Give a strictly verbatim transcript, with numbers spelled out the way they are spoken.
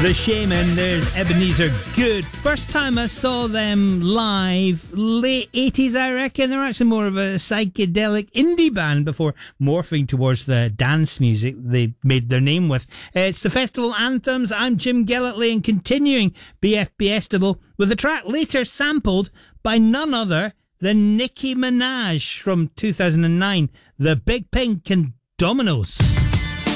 The Shaman, there's Ebenezer Good. First time I saw them live, late eighties I reckon. They're actually more of a psychedelic indie band before morphing towards the dance music they made their name with. Uh, it's the Festival Anthems. I'm Jim Gellertley and continuing B F B Festival with a track later sampled by none other than Nicki Minaj from two thousand nine, The Big Pink and Dominoes.